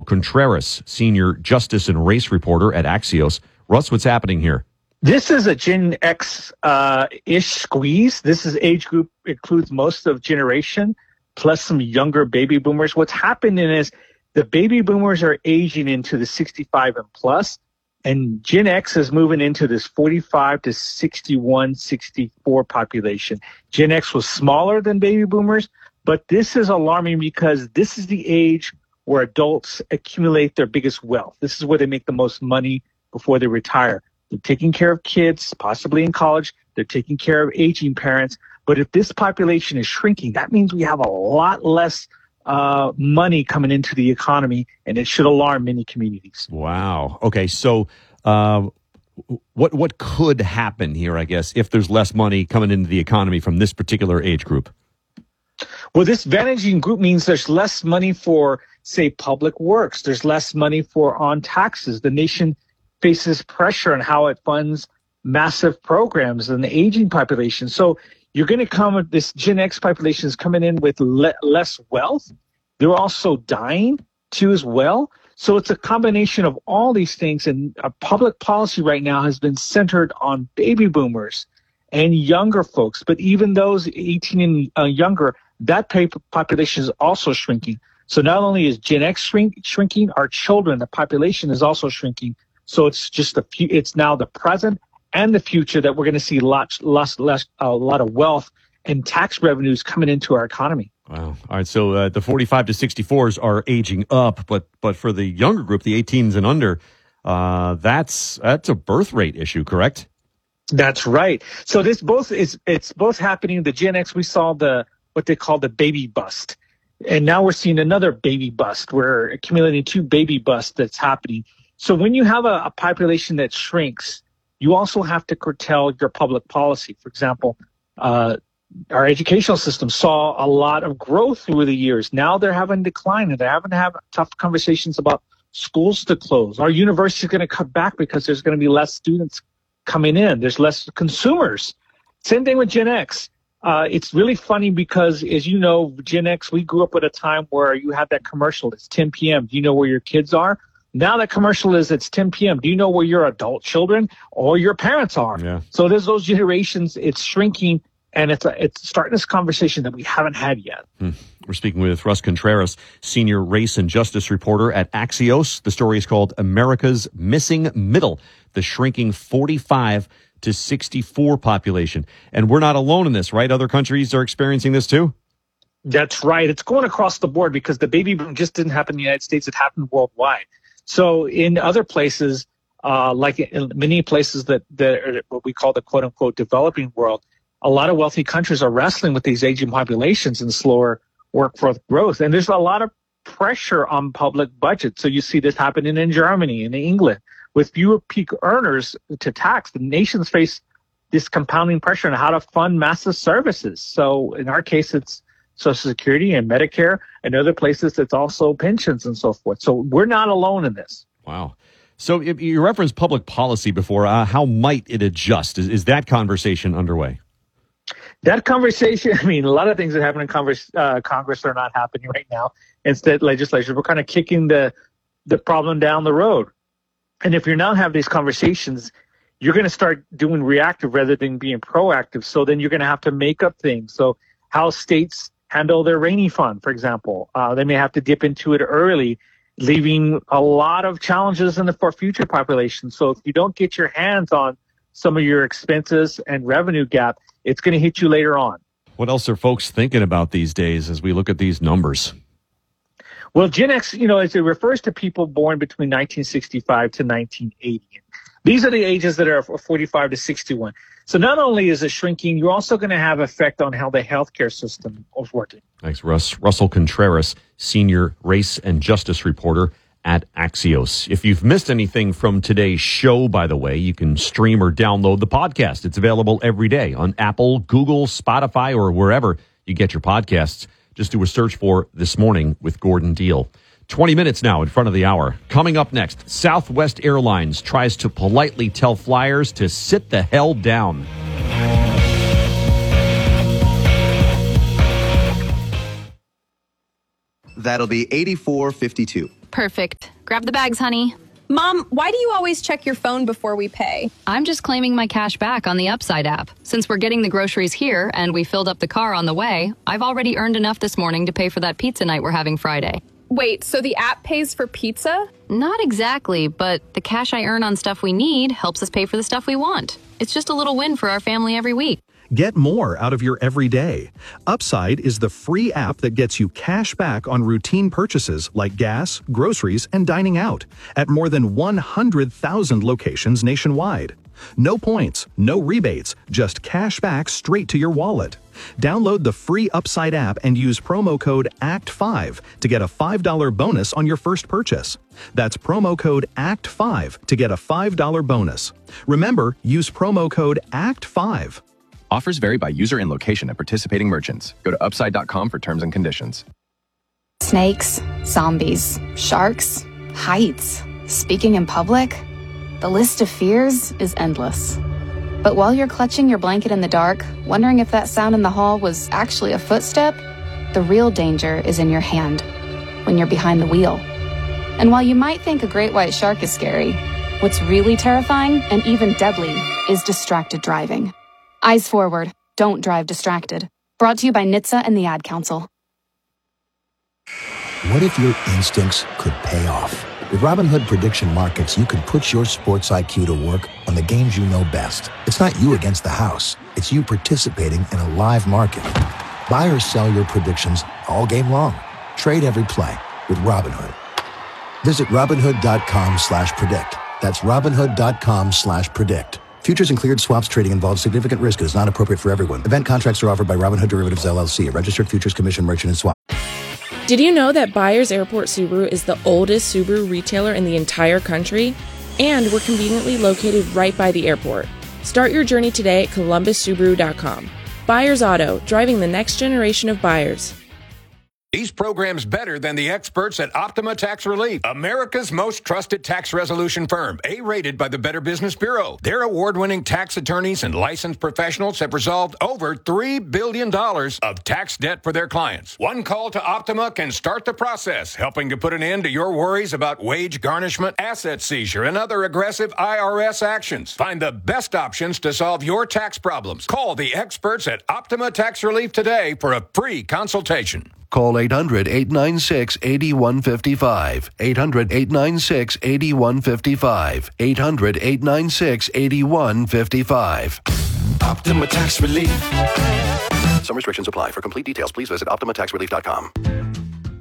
Contreras, senior justice and race reporter at Axios. Russ, what's happening here? This is a Gen X-ish squeeze. This is age group, includes most of generation, plus some younger baby boomers. What's happening is the baby boomers are aging into the 65 and plus, and Gen X is moving into this 45 to 61, 64 population. Gen X was smaller than baby boomers, but this is alarming because this is the age where adults accumulate their biggest wealth. This is where they make the most money before they retire. They're taking care of kids, possibly in college. They're taking care of aging parents. But if this population is shrinking, that means we have a lot less money coming into the economy, and it should alarm many communities. Wow. Okay, so what could happen here, I guess, if there's less money coming into the economy from this particular age group? Well, this vanishing group means there's less money for, say, public works. There's less money on taxes. The nation faces pressure on how it funds massive programs in the aging population. So you're going to come with this Gen X population is coming in with less wealth. They're also dying too as well. So it's a combination of all these things. And public policy right now has been centered on baby boomers and younger folks. But even those 18 and younger, that population is also shrinking. So not only is Gen X shrinking, our children, the population is also shrinking. So it's just it's now the present and the future that we're going to see a lot of wealth and tax revenues coming into our economy. Wow. All right. So the 45 to 64s are aging up, but for the younger group, the 18s and under, that's a birth rate issue, correct? That's right. So it's both happening. The Gen X, we saw what they call the baby bust. And now we're seeing another baby bust. We're accumulating two baby busts that's happening. So when you have a population that shrinks, you also have to curtail your public policy. For example, our educational system saw a lot of growth through the years. Now they're having decline, and they're having to have tough conversations about schools to close. Our university is going to cut back because there's going to be less students coming in. There's less consumers. Same thing with Gen X. It's really funny because, as you know, Gen X, we grew up at a time where you have that commercial. It's 10 p.m. Do you know where your kids are? Now that commercial is it's 10 p.m. Do you know where your adult children or your parents are? Yeah. So there's those generations. It's shrinking, and it's starting this conversation that we haven't had yet. We're speaking with Russ Contreras, senior race and justice reporter at Axios. The story is called America's Missing Middle, the shrinking 45 to 64 population. And we're not alone in this, right? Other countries are experiencing this too? That's right. It's going across the board because the baby boom just didn't happen in the United States. It happened worldwide. So in other places, like in many places that are what we call the quote unquote developing world, a lot of wealthy countries are wrestling with these aging populations and slower workforce growth. And there's a lot of pressure on public budgets. So you see this happening in Germany and in England. With fewer peak earners to tax, the nations face this compounding pressure on how to fund massive services. So in our case, it's Social Security and Medicare, and other places it's also pensions and so forth. So we're not alone in this. Wow. So you referenced public policy before. How might it adjust? Is that conversation underway? That conversation, I mean, a lot of things that happen in Congress are not happening right now. Instead, legislature, we're kind of kicking the problem down the road. And if you're not having these conversations, you're going to start doing reactive rather than being proactive. So then you're going to have to make up things. So how states handle their rainy fund, for example, they may have to dip into it early, leaving a lot of challenges for future populations. So if you don't get your hands on some of your expenses and revenue gap, it's going to hit you later on. What else are folks thinking about these days as we look at these numbers? Well, Gen X, as it refers to people born between 1965 to 1980. These are the ages that are 45 to 61. So not only is it shrinking, you're also going to have effect on how the healthcare system is working. Thanks, Russ. Russell Contreras, senior race and justice reporter at Axios. If you've missed anything from today's show, by the way, you can stream or download the podcast. It's available every day on Apple, Google, Spotify, or wherever you get your podcasts. Just do a search for This Morning with Gordon Deal. 20 minutes now in front of the hour. Coming up next, Southwest Airlines tries to politely tell flyers to sit the hell down. That'll be 84.52. Perfect. Grab the bags, honey. Mom, why do you always check your phone before we pay? I'm just claiming my cash back on the Upside app. Since we're getting the groceries here and we filled up the car on the way, I've already earned enough this morning to pay for that pizza night we're having Friday. Wait, so the app pays for pizza? Not exactly, but the cash I earn on stuff we need helps us pay for the stuff we want. It's just a little win for our family every week. Get more out of your everyday. Upside is the free app that gets you cash back on routine purchases like gas, groceries, and dining out at more than 100,000 locations nationwide. No points, no rebates, just cash back straight to your wallet. Download the free Upside app and use promo code ACT5 to get a $5 bonus on your first purchase. That's promo code ACT5 to get a $5 bonus. Remember, use promo code ACT5. Offers vary by user and location at participating merchants. Go to upside.com for terms and conditions. Snakes, zombies, sharks, heights, speaking in public. The list of fears is endless. But while you're clutching your blanket in the dark, wondering if that sound in the hall was actually a footstep, the real danger is in your hand, when you're behind the wheel. And while you might think a great white shark is scary, what's really terrifying and even deadly is distracted driving. Eyes forward, don't drive distracted. Brought to you by NHTSA and the Ad Council. What if your instincts could pay off? With Robinhood Prediction Markets, you can put your sports IQ to work on the games you know best. It's not you against the house. It's you participating in a live market. Buy or sell your predictions all game long. Trade every play with Robinhood. Visit Robinhood.com/predict. That's Robinhood.com/predict. Futures and cleared swaps trading involves significant risk and is not appropriate for everyone. Event contracts are offered by Robinhood Derivatives LLC, a registered futures commission merchant and swap. Did you know that Byers Airport Subaru is the oldest Subaru retailer in the entire country? And we're conveniently located right by the airport. Start your journey today at ColumbusSubaru.com. Byers Auto, driving the next generation of buyers. These programs better than the experts at Optima Tax Relief, America's most trusted tax resolution firm, A-rated by the Better Business Bureau. Their award-winning tax attorneys and licensed professionals have resolved over $3 billion of tax debt for their clients. One call to Optima can start the process, helping to put an end to your worries about wage garnishment, asset seizure, and other aggressive IRS actions. Find the best options to solve your tax problems. Call the experts at Optima Tax Relief today for a free consultation. Call 800-896-8155. 800-896-8155. 800-896-8155. Optima Tax Relief. Some restrictions apply. For complete details, please visit OptimaTaxRelief.com.